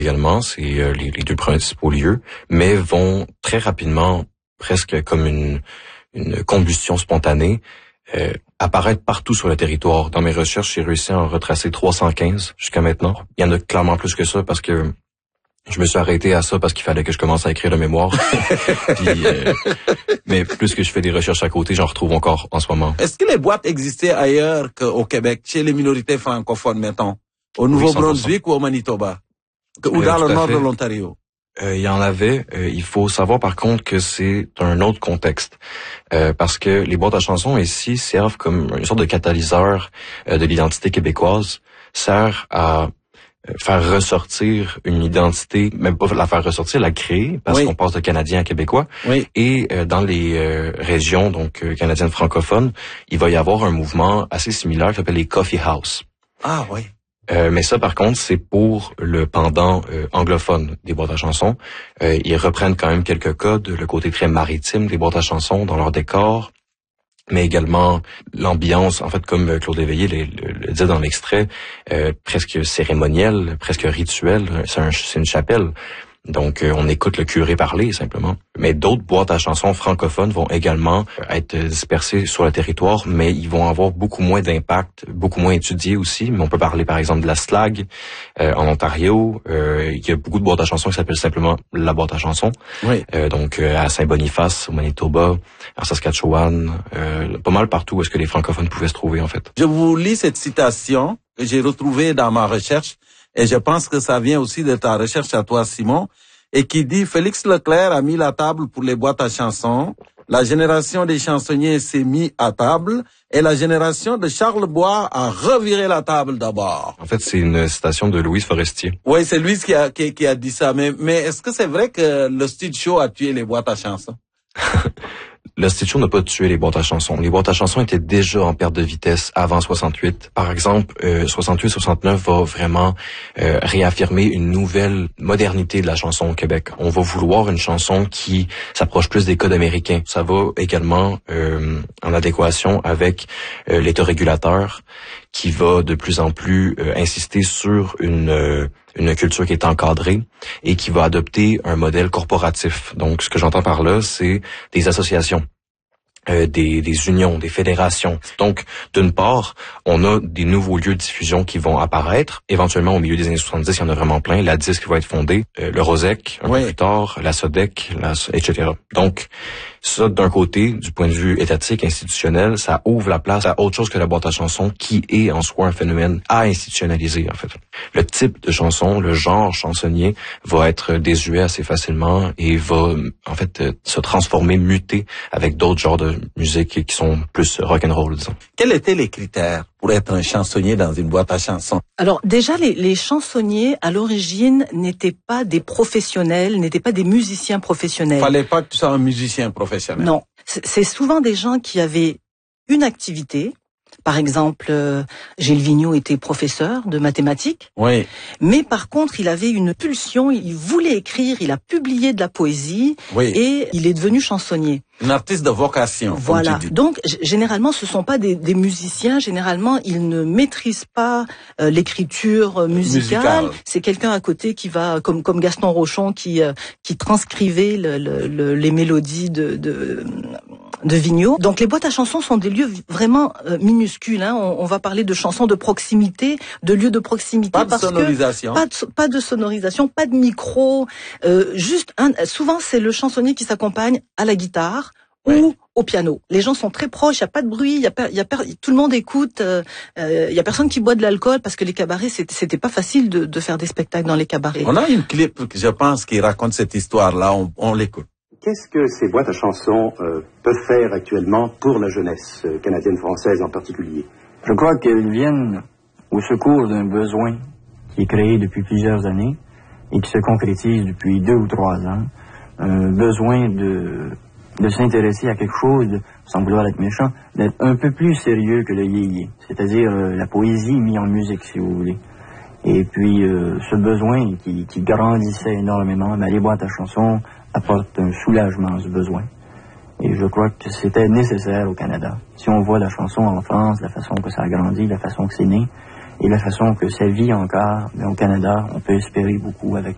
également, c'est les deux principaux lieux, mais vont très rapidement, presque comme une combustion spontanée, apparaître partout sur le territoire. Dans mes recherches, j'ai réussi à en retracer 315 jusqu'à maintenant. Il y en a clairement plus que ça parce que je me suis arrêté à ça parce qu'il fallait que je commence à écrire le mémoire. Puis, mais plus que je fais des recherches à côté, j'en retrouve encore en ce moment. Est-ce que les boîtes existaient ailleurs qu'au Québec, chez les minorités francophones, mettons, au Nouveau-Brunswick ou au Manitoba, ou dans le nord de l'Ontario? Il y en avait. Il faut savoir par contre que c'est un autre contexte. Parce que les boîtes à chansons ici servent comme une sorte de catalyseur de l'identité québécoise, servent à faire ressortir une identité, même pas la faire ressortir, la créer, parce qu'on passe de Canadien à Québécois. Oui. Et dans les régions donc canadiennes francophones, il va y avoir un mouvement assez similaire qui s'appelle les Coffee House. Ah oui. Mais ça, par contre, c'est pour le pendant anglophone des boîtes à chansons. Ils reprennent quand même quelques codes, le côté très maritime des boîtes à chansons dans leur décor, mais également l'ambiance, en fait, comme Claude Léveillé le dit dans l'extrait, presque cérémonielle, presque rituelle. C'est une chapelle. Donc, on écoute le curé parler, simplement. Mais d'autres boîtes à chansons francophones vont également être dispersées sur le territoire, mais ils vont avoir beaucoup moins d'impact, beaucoup moins étudiés aussi. Mais on peut parler, par exemple, de la SLAG en Ontario. Il y a beaucoup de boîtes à chansons qui s'appellent simplement la boîte à chansons. Oui. Donc, à Saint-Boniface, au Manitoba, en Saskatchewan, pas mal partout où est-ce que les francophones pouvaient se trouver, en fait. Je vous lis cette citation que j'ai retrouvée dans ma recherche. Et je pense que ça vient aussi de ta recherche à toi, Simon, et qui dit « Félix Leclerc a mis la table pour les boîtes à chansons, la génération des chansonniers s'est mis à table, et la génération de Charles Bois a reviré la table d'abord. » En fait, c'est une citation de Louise Forestier. Oui, c'est Louise qui a dit ça. Mais est-ce que c'est vrai que le stage show a tué les boîtes à chansons? Le stage show n'a pas tué les boîtes à chansons. Les boîtes à chansons étaient déjà en perte de vitesse avant 68. Par exemple, 68-69 va vraiment réaffirmer une nouvelle modernité de la chanson au Québec. On va vouloir une chanson qui s'approche plus des codes américains. Ça va également en adéquation avec l'État régulateur qui va de plus en plus insister sur une culture qui est encadrée et qui va adopter un modèle corporatif. Donc, ce que j'entends par là, c'est des associations, des unions, des fédérations. Donc, d'une part, on a des nouveaux lieux de diffusion qui vont apparaître. Éventuellement, au milieu des années 70, il y en a vraiment plein. La Disque va être fondée, le Rosec, un peu plus tard, la Sodec, etc. Donc, ça, d'un côté, du point de vue étatique, institutionnel, ça ouvre la place à autre chose que la boîte à chansons, qui est en soi un phénomène à institutionnaliser, en fait. Le type de chanson, le genre chansonnier, va être désuet assez facilement et va, en fait, se transformer, muter avec d'autres genres de musique qui sont plus rock'n'roll, disons. Quels étaient les critères pour être un chansonnier dans une boîte à chansons? Alors déjà, les chansonniers, à l'origine, n'étaient pas des professionnels, n'étaient pas des musiciens professionnels. Fallait pas que tu sois un musicien professionnel. Non, c'est souvent des gens qui avaient une activité. Par exemple, Gilles Vigneault était professeur de mathématiques. Oui. Mais par contre, il avait une pulsion, il voulait écrire, il a publié de la poésie et il est devenu chansonnier. Un artiste de vocation. Voilà. Donc, généralement, ce sont pas des musiciens. Généralement, ils ne maîtrisent pas l'écriture musicale. C'est quelqu'un à côté qui va, comme Gaston Rochon, qui transcrivait les mélodies de Vigneault. Donc, les boîtes à chansons sont des lieux vraiment minuscules. Hein. On va parler de chansons de proximité, de lieux de proximité. Pas de sonorisation. Pas de sonorisation, pas de micro. Souvent, c'est le chansonnier qui s'accompagne à la guitare ou au piano. Les gens sont très proches, il y a pas de bruit, tout le monde écoute, il y a personne qui boit de l'alcool parce que les cabarets c'était pas facile de faire des spectacles dans les cabarets. On a une clip, je pense, qui raconte cette histoire-là, on l'écoute. Qu'est-ce que ces boîtes à chansons peuvent faire actuellement pour la jeunesse canadienne-française en particulier? Je crois qu'elles viennent au secours d'un besoin qui est créé depuis plusieurs années et qui se concrétise depuis 2 ou 3 ans. Un besoin de s'intéresser à quelque chose, sans vouloir être méchant, d'être un peu plus sérieux que le yéyé, c'est-à-dire la poésie mise en musique, si vous voulez. Et puis, ce besoin qui grandissait énormément, les boîtes à chansons apportent un soulagement à ce besoin. Et je crois que c'était nécessaire au Canada. Si on voit la chanson en France, la façon que ça a grandi, la façon que c'est né, et la façon que ça vit encore, mais au Canada, on peut espérer beaucoup avec